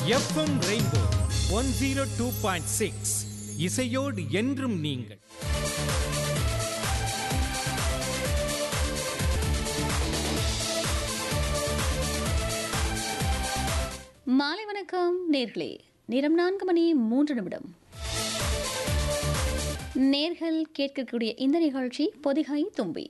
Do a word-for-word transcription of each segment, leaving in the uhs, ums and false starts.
FM rainbow one zero two point six இசையோடு என்றும் நீங்கள். மாலை வணக்கம் நேர்களே. நேரம் நான்கு மணி மூன்று நிமிடம். நேர்கள் கேட்கக்கூடிய இந்த நிகழ்ச்சி பொதிகை தும்பி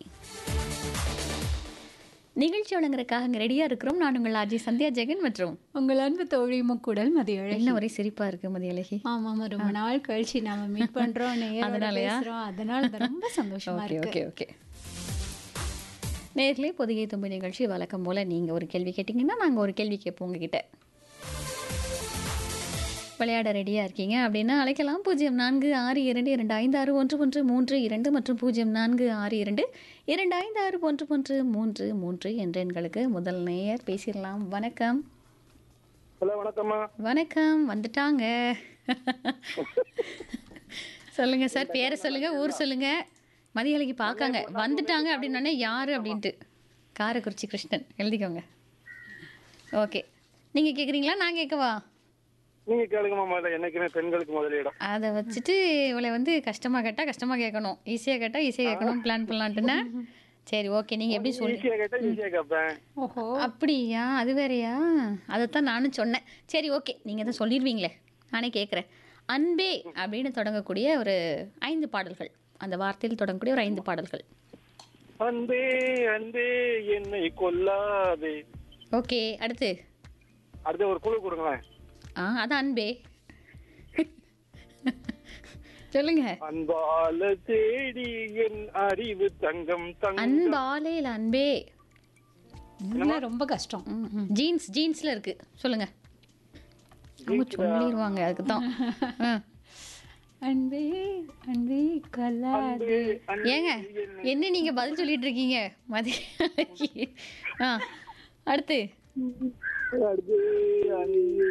நிகழ்ச்சி வழங்குறதுக்காக அங்கே ரெடியாக இருக்கிறோம். நான் உங்கள் ஆஜி சந்தியா ஜெகன் மற்றும் உங்கள் அன்பு தோழி முக்குடல் மதியழகி. என்ன ஒரே சிரிப்பா இருக்கு மதியழகி. ஆமாம், ரொம்ப நாள் கழிச்சு நாம மீட் பண்றோம். அதனாலயா? அதனால தான் ரொம்ப சந்தோஷமா ஓகே இருக்கு. ஓகே ஓகே நேர்களே, பொதிகை தும்பி நிகழ்ச்சி வழக்கம் போல் நீங்கள் ஒரு கேள்வி கேட்டிங்கன்னா நாங்கள் ஒரு கேள்வி கேட்போம் உங்ககிட்ட. விளையாட ரெடியாக இருக்கீங்க அப்படின்னா அழைக்கலாம். பூஜ்ஜியம் நான்கு ஆறு இரண்டு இரண்டு ஐந்து ஆறு ஒன்று ஒன்று மூன்று இரண்டு மற்றும் பூஜ்ஜியம் நான்கு ஆறு இரண்டு இரண்டு ஐந்து ஆறு ஒன்று ஒன்று மூன்று மூன்று என்ற எண்களுக்கு. முதல் நேயர் பேசிடலாம். வணக்கம். ஹலோ, வணக்கம்மா. வணக்கம், வந்துட்டாங்க. சொல்லுங்க சார், பேரை சொல்லுங்க, ஊர் சொல்லுங்க. மதியலைக்கு பார்க்காங்க வந்துட்டாங்க அப்படின்னோடனே யாரு அப்படின்ட்டு. காரைக்குறிச்சி கிருஷ்ணன் எழுதிக்கோங்க. ஓகே, நீங்கள் கேட்குறீங்களா நான் கேட்கவா? நீங்க கேளுங்கம்மா. முதல்ல என்னைக்குமே பெண்களுக்கு முதலிடம். அதை வச்சுட்டு இவளை வந்து கஷ்டமாக கேட்டால் கஷ்டமாக கேட்கணும், ஈஸியாக கேட்டால் ஈஸியாக கேட்கணும் பிளான் பண்ணலான்ட்டுன்னா. சரி ஓகே, நீங்கள் எப்படி சொல்லி ஈஸியா கேட்டா ஈஸியா கேட்பேன். ஓஹோ, அப்படியா? அது வேறையா? அதைத்தான் நானும் சொன்னேன். சரி ஓகே, நீங்கள் தான் சொல்லிடுவீங்களே, நானே கேட்குறேன். அன்பே அப்படின்னு தொடங்கக்கூடிய ஒரு ஐந்து பாடல்கள், அந்த வார்த்தையில் தொடங்கக்கூடிய ஒரு ஐந்து பாடல்கள். அன்பே அன்பே என்னை கொல்லாதே. ஓகே, அடுத்து அடுத்து ஒரு குழு கொடுங்களேன். ஆ அதான் அன்பே. சொல்லுங்க. அன்பால தேடி என் அறிவு தங்கம் தங்கம். அன்பாலே இல்ல அன்பே. இதெல்லாம் ரொம்ப கஷ்டம். ஜீன்ஸ் ஜீன்ஸ்ல இருக்கு, சொல்லுங்க. அவங்க சொல்லிடுவாங்க, அதுக்கு தான். அன்பே அன்பே கல்லாதே. ஏங்க என்ன நீங்க பதில் சொல்லிட்டு இருக்கீங்க மதி? ஆ அடுத்து. அடுத்து அன்பே.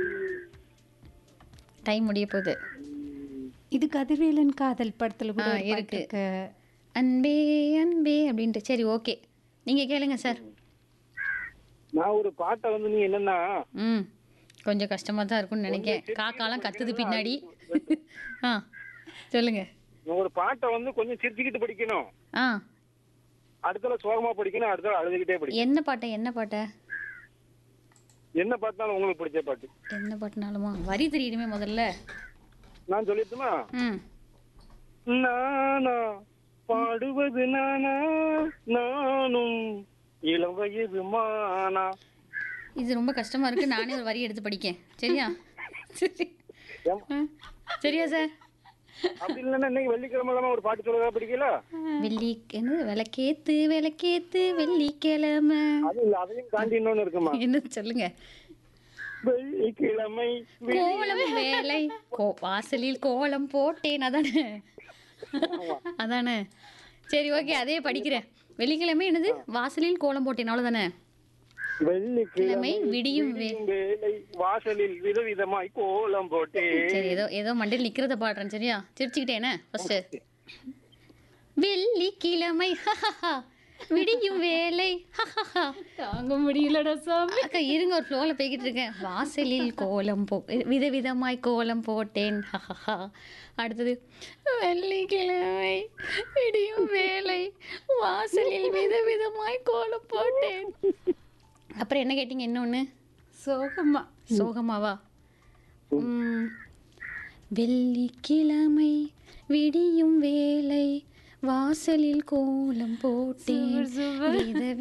டைம் முடிய போகுது. இது கதிர்வேலன் காதல் படத்துல கூட ஆ, ஒரு பாட்டு இருக்கு. இருக்கு. அன்பே அன்பே அப்படின்ட்டு. சரி ஓகே, நீங்க கேளுங்க சார். நான் ஒரு பாட்டை வந்து நீ என்னன்னா ம் கொஞ்சம் கஷ்டமா தான் இருக்கும்னு நினைக்கிறேன். காக்காலாம் கத்துது பின்னாடி. ஆ சொல்லுங்க. நான் ஒரு பாட்டை வந்து கொஞ்சம் சிரிச்சுக்கிட்டு படிக்கணும், ஆ அடுத்தல சோகமா படிக்கணும், அடுத்தல அழுதுகிட்டே படிக்கணும். என்ன பாட்டை என்ன பாட்டை என்ன பார்த்தாலும் உங்களுக்கு பிடிச்ச பாட்டு என்ன பாட்டுனாலுமா? வரி தெரியுமே முதல்ல. நான் சொல்லிட்டுமா? ம் நானா பாடுவது நானா, நானும் இளம் வயது மானா. இது ரொம்ப கஷ்டமா இருக்கு, நானே ஒரு வரி எடுத்து படிக்கேன். சரியா? சரி. ஆ, சரியா சார்? அப்படி இல்லைன்னா இன்னைக்கு வெள்ளிக்கிழமை இல்லாம ஒரு பாட்டு சொல்லதா பிடிக்கல? வெள்ளி என்ன விளக்கேத்து விளக்கேத்து வெள்ளிக்கிழமை. அது இல்ல, அதையும் தாண்டி இன்னொன்னு இருக்குமா? என்ன சொல்லுங்க. வெள்ளிக்கிழமை கோலம் வேலை கோ வாசலில் கோலம் போட்டேன். அதானே அதானே சரி ஓகே, அதே படிக்கிறேன். வெள்ளிக்கிழமை என்னது? வாசலில் கோலம் போட்டேன், அவ்வளவுதானே? வெள்ளிக்கிழமை விடியும் வே- வேலை வாசலில் விதவிதமாய் கோலம் போட்டே. சரி, ஏதோ ஏதோ மண்டையில் நிக்கிறத பாடுறேன். சரியா? சிரிச்சுக்கிட்டேனே ஃபர்ஸ்ட். வெள்ளிக்கிழமை விடியும் வேலை. தாங்க முடியலடா சாமி. அக்கா இருங்க, ஒரு ஃப்ளோவில் போய்கிட்டு இருக்கேன். வாசலில் கோலம் போ விதவிதமாய் கோலம் போட்டேன். அடுத்தது வெள்ளிக்கிழமை விடியும் வேலை வாசலில் விதவிதமாய் கோலம் போட்டேன். அப்புறம் என்ன கேட்டீங்க? இன்னொன்று சோகமா. சோகமாவா? ம், வெள்ளிக்கிழமை விடியும் வேலை வாசலில் கோலம் போட்டேன். Super, super. வித